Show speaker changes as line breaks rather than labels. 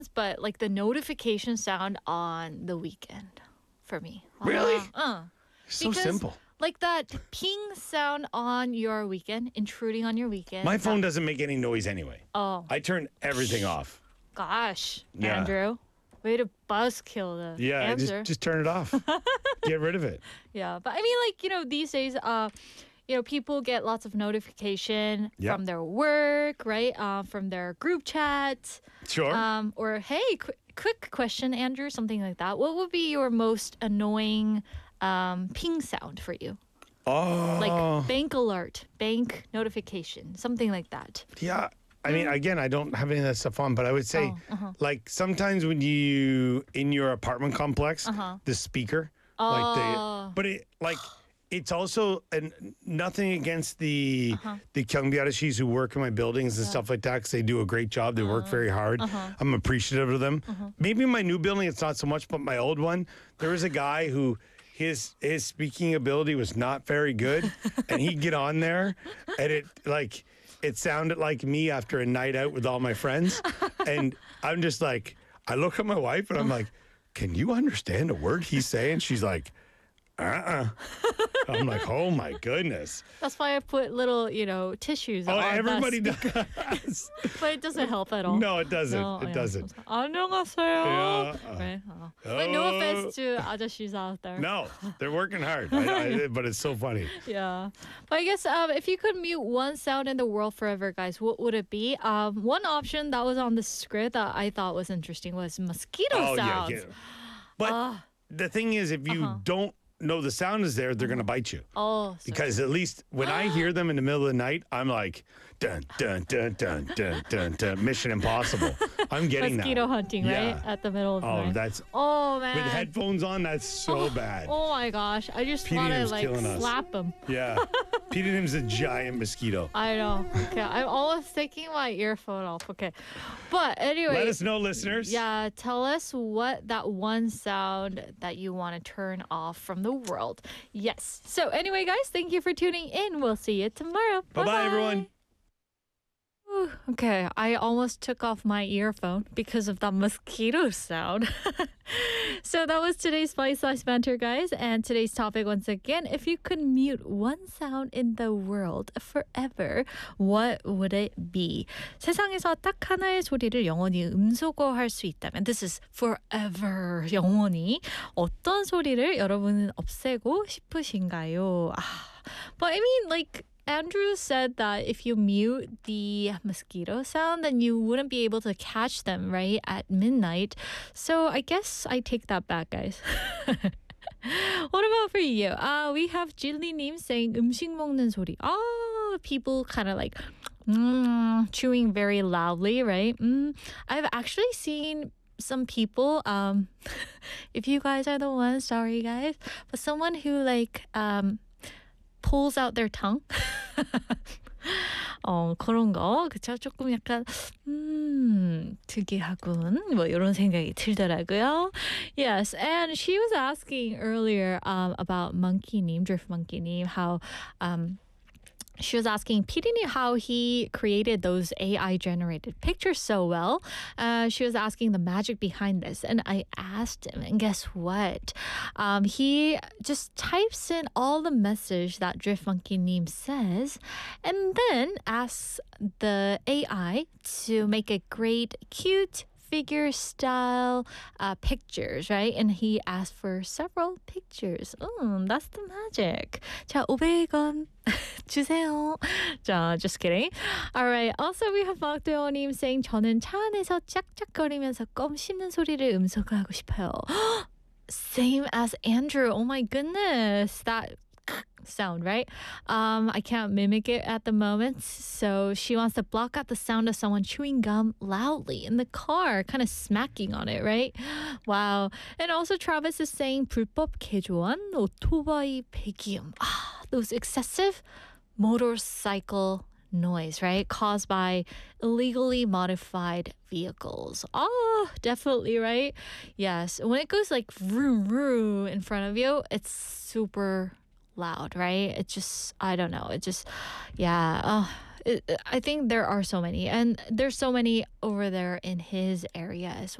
but like the notification sound on the weekend for me.
Really? So
Because
simple.
like that ping sound on your weekend, intruding on your weekend.
My phone doesn't make any noise anyway.
Oh,
I turn everything off.
gosh,
Yeah.
Andrew. Way to buzzkill the
Yeah,
answer.
just turn it off. Get rid of it.
Yeah, but I mean, like, these days, people get lots of notification
Yeah.
from their work, right? From their group chats.
Sure.
Or hey, quick question, Andrew, something like that. What would be your most annoying ping sound for you?
Oh.
Like bank alert, bank notification, something like that.
Yeah. I mean, again, I don't have any of that stuff on, but I would say, like, sometimes when you, in your apartment complex, the speaker, it's also, and nothing against the Gyeongbi who work in my buildings and stuff like that, because they do a great job. They work very hard. I'm appreciative of them. Maybe in my new building, it's not so much, but my old one, there was a guy who, his speaking ability was not very good, and he'd get on there, and it sounded like me after a night out with all my friends. And I'm just like, I look at my wife and I'm like, can you understand a word he's saying? She's like, I'm like, oh my goodness.
That's why I put little, tissues on
Everybody
that
does.
But it doesn't help at all.
No, it doesn't.
No,
It doesn't.
안녕하세요.
Yeah.
Right. But no offense to 아저씨s out there.
No, they're working hard. But it's so funny.
Yeah. But I guess if you could mute one sound in the world forever, guys, what would it be? One option that was on the script that I thought was interesting was mosquito sounds.
Yeah. But the thing is, if you don't know the sound is there, they're going to bite you.
Oh,
because at least when I hear them in the middle of the night, I'm like, dun, dun, dun, dun, dun, dun, dun, Mission Impossible. I'm getting
mosquito
that.
hunting, right? At the middle of the night. Oh, man.
With headphones on, that's so bad.
Oh, my gosh. I just want to, slap them.
Yeah. Pedonym's a giant mosquito.
I know. Okay. I'm almost taking my earphone off. Okay. But anyway.
Let us know, listeners.
Yeah. Tell us what that one sound that you want to turn off from the world. Yes. So anyway, guys, thank you for tuning in. We'll see you tomorrow.
Bye-bye, everyone.
Okay, I almost took off my earphone because of that mosquito sound. So that was today's Spice Banter, guys. And today's topic, once again, if you could mute one sound in the world forever, what would it be? 세상에서 딱 하나의 소리를 영원히 음소거할 수 있다면, this is forever, 영원히. 어떤 소리를 여러분은 없애고 싶으신가요? But I mean, like, Andrew said that if you mute the mosquito sound, then you wouldn't be able to catch them, right, at midnight. So I guess I take that back, guys. What about for you? We have Jilly-님 saying 음식 먹는 소리. People kind of like chewing very loudly, right? I've actually seen some people, if you guys are the ones, sorry guys, but someone who pulls out their tongue. 그런 거 그쵸? 조금 약간 특이하군 뭐 이런 생각이 들더라고요. Yes, and she was asking earlier about Monkey-님, Drift Monkey-님, how she was asking PD님 how he created those AI generated pictures so well. She was asking the magic behind this. And I asked him, and guess what? He just types in all the message that Drift Monkey Neem says, and then asks the AI to make a great, cute figure style pictures, right? And he asked for several pictures. That's the magic. 자, 500원 주세요. 자, just kidding. Alright. Also, we have 박도영님 saying 저는 차 안에서 짝짝거리면서 껌 씹는 소리를 음소거하고 싶어요. Same as Andrew. Oh my goodness. That sound, right? I can't mimic it at the moment, so she wants to block out the sound of someone chewing gum loudly in the car, kind of smacking on it, right? Wow. And also Travis is saying 불법 개조한 오토바이 배기음. Those excessive motorcycle noise, right? Caused by illegally modified vehicles. Definitely, right? Yes. When it goes like vroom vroom in front of you, it's super loud, right? It just, I don't know. It just, yeah. I think there are so many, and there's so many over there in his area as